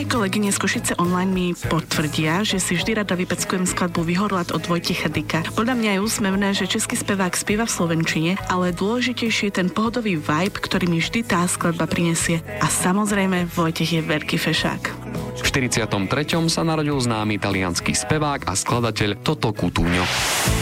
kolegyne z Košice Online mi potvrdia, že si vždy rada vypeckujem skladbu Vyhorlat od Vojtecha Dika. Podľa mňa je úsmevné, že český spevák spieva v slovenčine, ale dôležitejší je ten pohodový vibe, ktorý mi vždy tá skladba prinesie. A samozrejme, Vojtech je veľký fešák. V 43. sa narodil známy taliansky spevák a skladateľ Toto Cutugno.